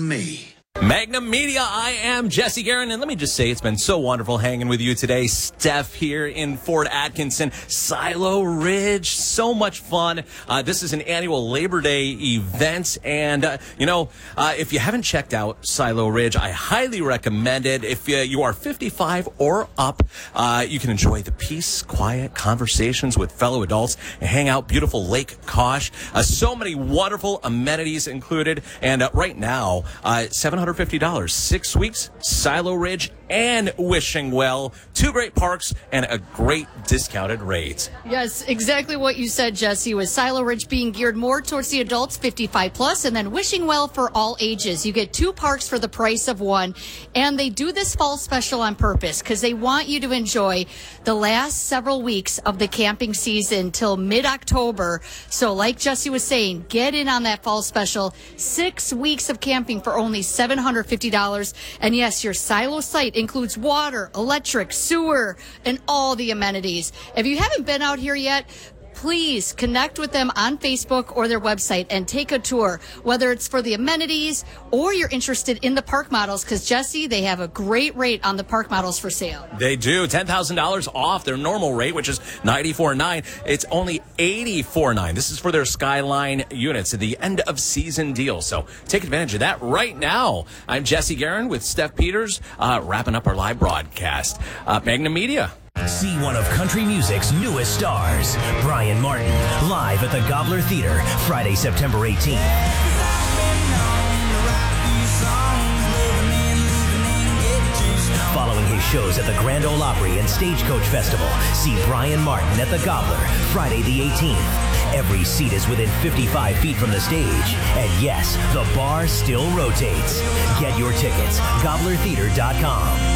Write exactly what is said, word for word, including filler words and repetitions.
me. Magnum Media, I am Jesse Guerin, and let me just say it's been so wonderful hanging with you today. Steph here in Fort Atkinson, Silo Ridge, so much fun. Uh, this is an annual Labor Day event, and, uh, you know, uh, if you haven't checked out Silo Ridge, I highly recommend it. If uh, you are fifty-five or up, uh, you can enjoy the peace, quiet conversations with fellow adults and hang out beautiful Lake Kosh. Uh, so many wonderful amenities included, and uh, right now, uh, seven hundred fifty dollars, six weeks, Silo Ridge and Wishing Well, two great parks and a great discounted rate. Yes, exactly what you said, Jesse, with Silo Ridge being geared more towards the adults fifty-five plus, and then Wishing Well for all ages. You get two parks for the price of one, and they do this fall special on purpose because they want you to enjoy the last several weeks of the camping season till mid-October. So like Jesse was saying, get in on that fall special. Six weeks of camping for only seven hundred fifty dollars. And yes, your Silo site includes water, electric, sewer, and all the amenities. If you haven't been out here yet, please connect with them on Facebook or their website and take a tour, whether it's for the amenities or you're interested in the park models, because, Jesse, they have a great rate on the park models for sale. They do. ten thousand dollars off their normal rate, which is ninety-four nine. It's only eighty-four nine. This is for their Skyline units at the end of season deal. So take advantage of that right now. I'm Jesse Guerin with Steph Peters, uh, wrapping up our live broadcast. Uh, Magnum Media. See one of country music's newest stars, Brian Martin, live at the Gobbler Theater, Friday, September eighteenth. Following his shows at the Grand Ole Opry and Stagecoach Festival, see Brian Martin at the Gobbler, Friday the eighteenth. Every seat is within fifty-five feet from the stage. And yes, the bar still rotates. Get your tickets, gobbler theater dot com.